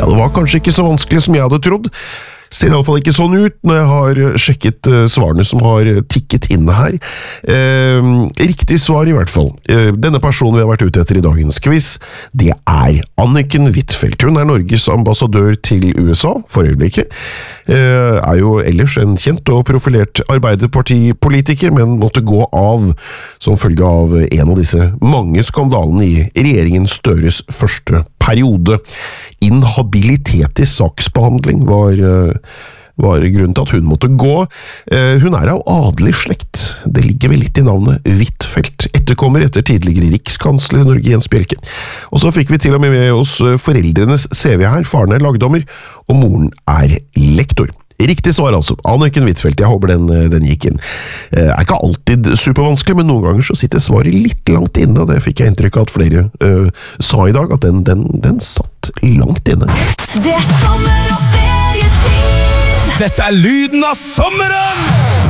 Ja, det var kanskje ikke så vanskelig som jeg hadde trodd. Ser i alle fall ikke sånn ut når jeg har sjekket svarene som har tikket inne her. Riktig svar i hvert fall. Denne personen vi har vært ute etter i dagens quiz, det er Anniken Huitfeldt. Hun er Norges ambassadør til USA for øyeblikket. Er jo ellers en kjent og profilert arbeiderpartipolitiker, men måtte gå av som følge av en av disse mange skandalene i regjeringen Støres første periode. Inhabilitet i saksbehandling var grunnen til at hun måtte gå. Hun er av adelig slekt. Det ligger vel litt i navnet Huitfeldt. Etterkommer etter tidligere rikskansler i Norge, Jens Bjelke. Og så fikk vi til og med oss foreldrenes CV her. Faren er lagdommer, og moren er lektor. Riktig svar altså. Anniken Huitfeldt, jeg håper den gikk inn. Er ikke alltid supervanskelig, men noen ganger så sitter svaret litt langt inne, og det fikk jeg inntrykk av at flere sa i dag, at den satt langt inne. Det er sommer og ferietid! Dette er lyden av sommeren!